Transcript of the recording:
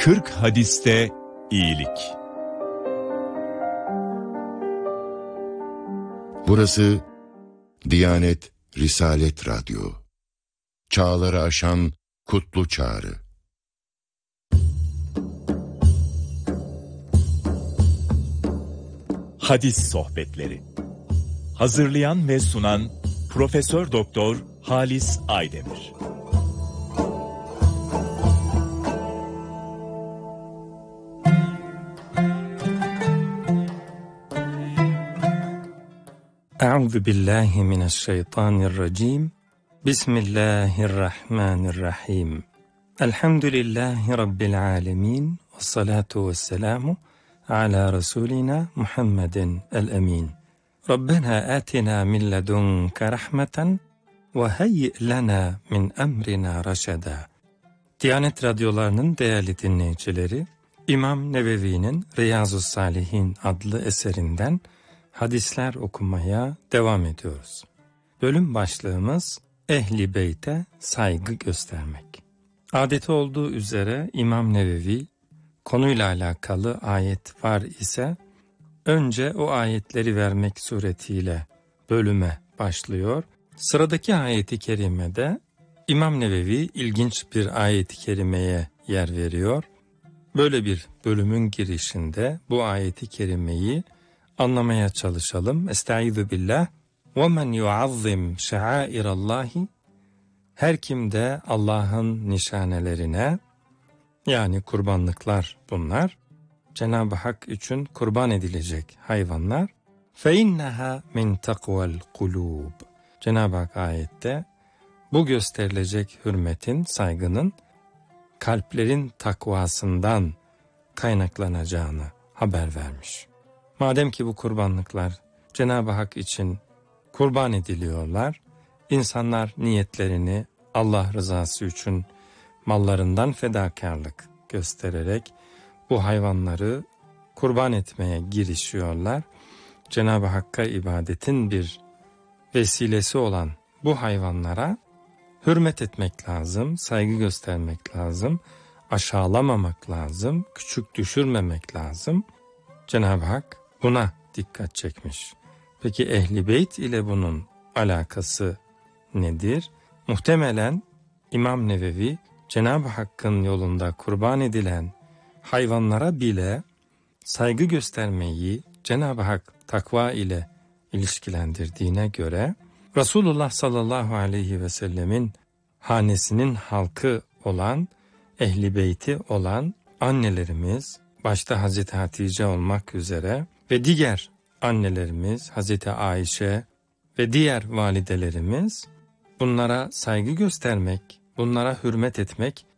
40 hadiste iyilik. Burası Diyanet Risalet Radyo. Çağları aşan kutlu çağrı. Hadis sohbetleri. Hazırlayan ve sunan Profesör Doktor Halis Aydemir. Euzu billahi mineşşeytanirracim. Bismillahirrahmanirrahim. Elhamdülillahi rabbil alamin. Vessalatu vesselamu ala rasulina Muhammedin el-emin. Rabbena atina min ledunke rahmeten ve hayyi lana min emrina raşeda. Diyanet radyolarının değerli dinleyicileri, İmam Nevevi'nin Riyazu's-Salihin adlı eserinden hadisler okumaya devam ediyoruz. Bölüm başlığımız Ehl-i Beyt'e saygı göstermek. Adeti olduğu üzere İmam Nevevi konuyla alakalı ayet var ise önce o ayetleri vermek suretiyle bölüme başlıyor. Sıradaki ayeti kerimede İmam Nevevi ilginç bir ayeti kerimeye yer veriyor. Böyle bir bölümün girişinde bu ayeti kerimeyi anlamaya çalışalım. Estaizu billah. وَمَنْ يُعَظِّمْ شَعَائِرَ اللّٰهِ Her kim de Allah'ın nişanelerine, yani kurbanlıklar bunlar, Cenab-ı Hak için kurban edilecek hayvanlar, فَاِنَّهَا مِنْ تَقْوَى الْقُلُوبِ Cenab-ı Hak ayette bu gösterilecek hürmetin, saygının kalplerin takvasından kaynaklanacağını haber vermiş. Madem ki bu kurbanlıklar Cenab-ı Hak için kurban ediliyorlar, insanlar niyetlerini Allah rızası için mallarından fedakarlık göstererek bu hayvanları kurban etmeye girişiyorlar. Cenab-ı Hakk'a ibadetin bir vesilesi olan bu hayvanlara hürmet etmek lazım, saygı göstermek lazım, aşağılamamak lazım, küçük düşürmemek lazım. Cenab-ı Hak buna dikkat çekmiş. Peki Ehl-i Beyt ile bunun alakası nedir? Muhtemelen İmam Nevevi Cenab-ı Hakk'ın yolunda kurban edilen hayvanlara bile saygı göstermeyi Cenab-ı Hak takva ile ilişkilendirdiğine göre Resulullah sallallahu aleyhi ve sellemin hanesinin halkı olan, Ehl-i Beyti olan annelerimiz, başta Hazreti Hatice olmak üzere ve diğer annelerimiz, Hazreti Ayşe ve diğer validelerimiz, bunlara saygı göstermek, bunlara hürmet etmek